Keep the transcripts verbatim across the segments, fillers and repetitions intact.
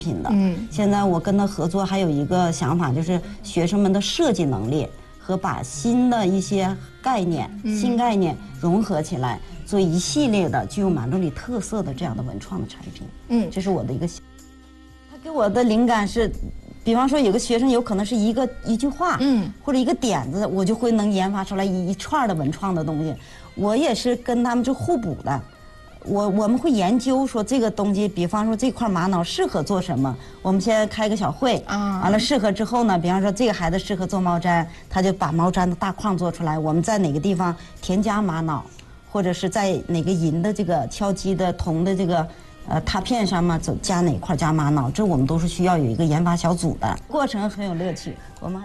品的。嗯，现在我跟他合作还有一个想法，就是学生们的设计能力和把新的一些概念、嗯、新概念融合起来，做一系列的具有满洲里特色的这样的文创的产品。嗯，这是我的一个。他给我的灵感是，比方说有个学生有可能是一个一句话，嗯，或者一个点子，我就会能研发出来一一串的文创的东西。我也是跟他们是互补的。我我们会研究说这个东西，比方说这块玛瑙适合做什么，我们先开个小会啊，完了适合之后呢，比方说这个孩子适合做毛毡，他就把毛毡的大框做出来，我们在哪个地方添加玛瑙，或者是在哪个银的这个敲击的铜的这个呃拓片上面走加哪块加玛瑙，这我们都是需要有一个研发小组的，过程很有乐趣。我们还。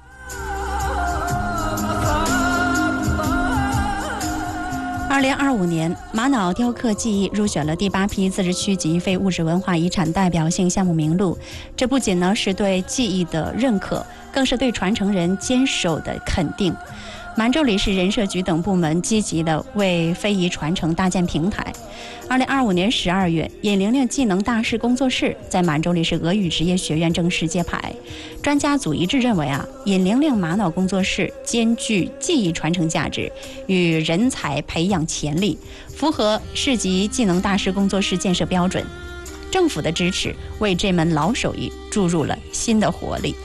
二零二五年，玛瑙雕刻技艺入选了第八批自治区级非物质文化遗产代表性项目名录。这不仅呢是对技艺的认可，更是对传承人坚守的肯定。满洲里市人社局等部门积极地为非遗传承搭建平台。二零二五年十二月，尹玲玲技能大师工作室在满洲里市俄语职业学院正式揭牌。专家组一致认为啊，尹玲玲玛瑙工作室兼具技艺传承价值与人才培养潜力，符合市级技能大师工作室建设标准。政府的支持为这门老手艺注入了新的活力。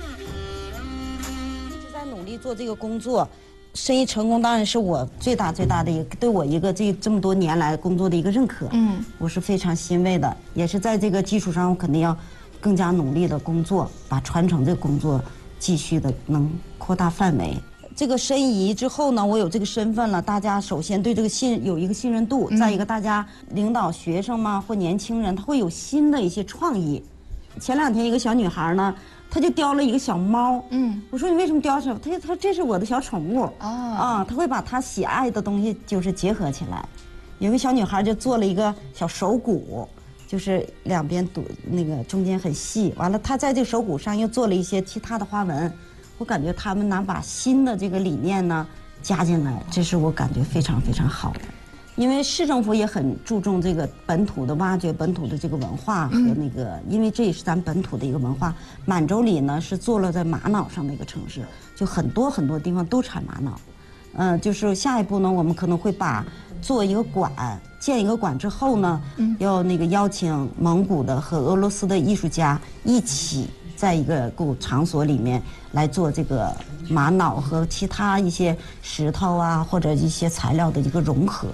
做这个工作，生意成功当然是我最大最大的一个对我一个这这么多年来工作的一个认可。嗯，我是非常欣慰的，也是在这个基础上，我肯定要更加努力的工作，把传承这个工作继续的能扩大范围。这个申遗之后呢，我有这个身份了，大家首先对这个信有一个信任度，再一个大家领导学生嘛或年轻人，他会有新的一些创意。前两天一个小女孩呢，他就雕了一个小猫，嗯，我说你为什么雕什么？他他说这是我的小宠物，哦、啊，他会把他喜爱的东西就是结合起来。有个小女孩就做了一个小手鼓，就是两边堵那个中间很细，完了她在这个手鼓上又做了一些其他的花纹。我感觉他们能把新的这个理念呢加进来，这是我感觉非常非常好的。因为市政府也很注重这个本土的挖掘，本土的这个文化和那个，嗯、因为这也是咱本土的一个文化。满洲里呢是坐落在玛瑙上的一个城市，就很多很多地方都产玛瑙。嗯、呃，就是下一步呢，我们可能会把做一个馆，建一个馆之后呢，嗯、要那个邀请蒙古的和俄罗斯的艺术家一起在一个古场所里面来做这个玛瑙和其他一些石头啊或者一些材料的一个融合。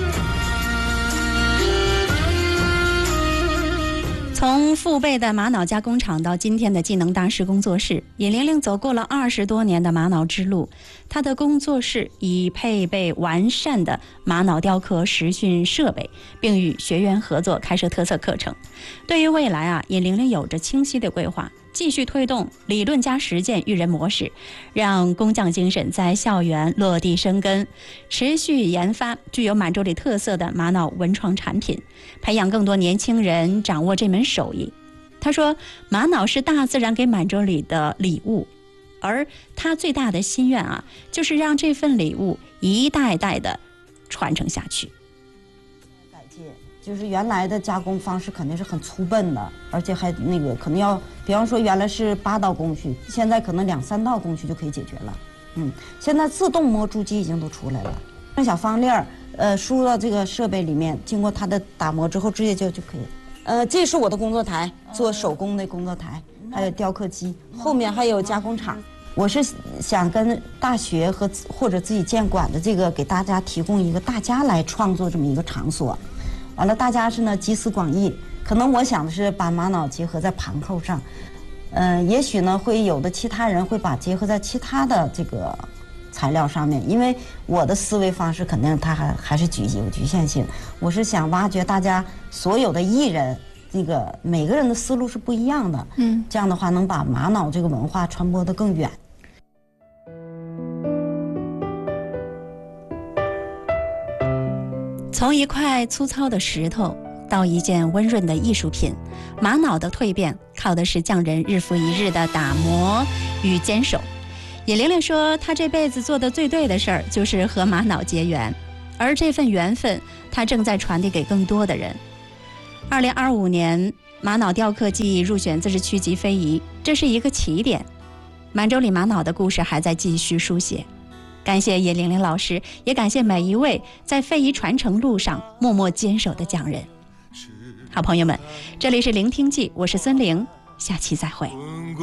从父辈的玛瑙加工厂到今天的技能大师工作室，尹玲玲走过了二十多年的玛瑙之路。她的工作室已配备完善的玛瑙雕刻实训设备，并与学员合作开设特色课程。对于未来啊，尹玲玲有着清晰的规划，继续推动理论加实践育人模式，让工匠精神在校园落地生根，持续研发具有满洲里特色的玛瑙文创产品，培养更多年轻人掌握这门手艺。他说，玛瑙是大自然给满洲里的礼物，而他最大的心愿啊，就是让这份礼物一代代的传承下去。 改进就是原来的加工方式肯定是很粗笨的，而且还那个可能要，比方说原来是八道工序，现在可能两三道工序就可以解决了。嗯，现在自动磨珠机已经都出来了，那小方粒儿，呃，输入到这个设备里面，经过它的打磨之后，直接就就可以。呃，这是我的工作台，做手工的工作台，还有雕刻机，后面还有加工厂。我是想跟大学和或者自己建馆的这个给大家提供一个大家来创作这么一个场所。完了，大家是呢集思广益，可能我想的是把玛瑙结合在盘扣上，嗯、呃，也许呢会有的其他人会把结合在其他的这个材料上面，因为我的思维方式肯定它还还是局有局限性。我是想挖掘大家所有的艺人，那个每个人的思路是不一样的，嗯，这样的话能把玛瑙这个文化传播得更远。 从一块粗糙的石头到一件温润的艺术品，玛瑙的蜕变靠的是匠人日复一日的打磨与坚守。尹玲玲说，她这辈子做的最对的事儿就是和玛瑙结缘，而这份缘分她正在传递给更多的人。二零二五年玛瑙雕刻技艺入选自治区级非遗，这是一个起点。满洲里玛瑙的故事还在继续书写。感谢叶玲玲老师，也感谢每一位在非遗传承路上默默坚守的匠人。好朋友们，这里是聆听记，我是孙玲，下期再会。